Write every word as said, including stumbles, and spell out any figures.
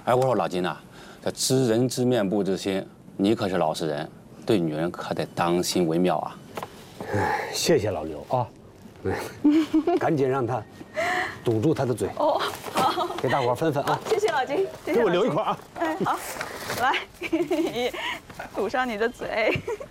哎，我说老金呐、啊，这知人知面不知心，你可是老实人，对女人可得当心为妙啊。 哎，谢谢老刘啊，赶紧让他堵住他的嘴。 哦，好， 给大伙分分啊。 谢谢老金，谢谢。 给我留一块啊。 哎，好，来，堵上你的嘴。